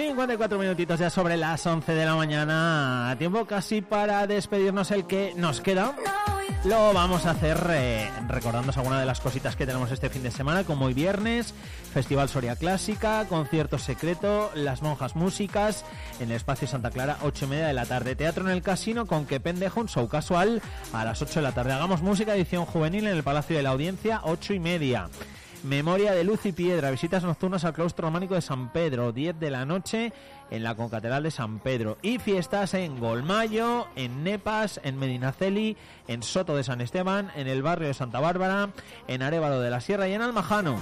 54 minutitos ya sobre las 11 de la mañana. Tiempo casi para despedirnos. El que nos queda lo vamos a hacer recordándoos algunas de las cositas que tenemos este fin de semana, como hoy viernes, Festival Soria Clásica, concierto secreto, Las Monjas Músicas, en el Espacio Santa Clara, 8:30 de la tarde. Teatro en el Casino, con Que Pendejo, un show casual, a las 8 de la tarde. Hagamos Música, edición juvenil, en el Palacio de la Audiencia, 8:30. Memoria de Luz y Piedra, visitas nocturnas al claustro románico de San Pedro, 10 de la noche en la Concatedral de San Pedro. Y fiestas en Golmayo, en Nepas, en Medinaceli, en Soto de San Esteban, en el barrio de Santa Bárbara, en Arévalo de la Sierra y en Almajano.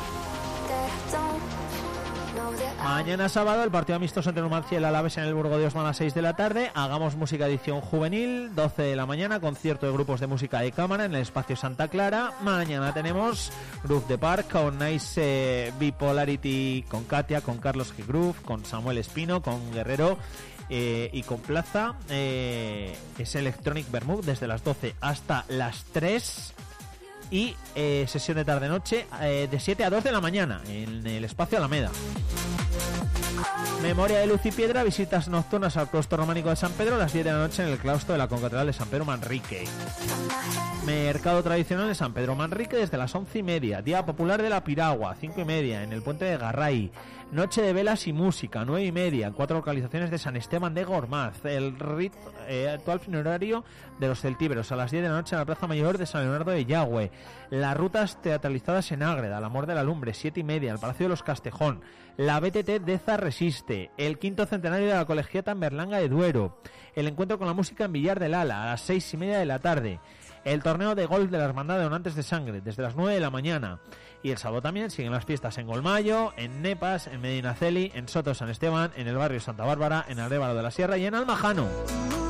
Mañana sábado, el partido amistoso entre Numancia y el Alavés en el Burgo de Osma a las 6 de la tarde. Hagamos Música, edición juvenil, 12 de la mañana, concierto de grupos de música de cámara en el Espacio Santa Clara. Mañana tenemos Groove the Park con Nice Bipolarity, con Katia, con Carlos G. Groove, con Samuel Espino, con Guerrero y con Plaza. Es Electronic Vermouth desde las 12 hasta las 3. Y sesión de tarde-noche de 7 a 2 de la mañana en el Espacio Alameda. Memoria de Luz y Piedra, visitas nocturnas al claustro románico de San Pedro a las 10 de la noche en el claustro de la Concatedral de San Pedro Manrique. Mercado tradicional de San Pedro Manrique desde las 11:30. Día popular de la Piragua, 5:30 en el puente de Garray. Noche de velas y música, 9:30 en 4 localizaciones de San Esteban de Gormaz. El actual funerario de los celtíberos a las 10 de la noche en la Plaza Mayor de San Leonardo de Yagüe. Las rutas teatralizadas en Ágreda, El Amor de la Lumbre, 7:30 en el Palacio de los Castejón. La BTT Deza Resiste. El 5º centenario de la Colegiata en Berlanga de Duero. El encuentro con la música en Villar del Ala a las 6:30 de la tarde. El torneo de golf de la Hermandad de Donantes de Sangre desde las 9 de la mañana. Y el sábado también siguen las fiestas en Golmayo, en Nepas, en Medinaceli, en Soto de San Esteban, en el barrio Santa Bárbara, en Arévalo de la Sierra y en Almajano.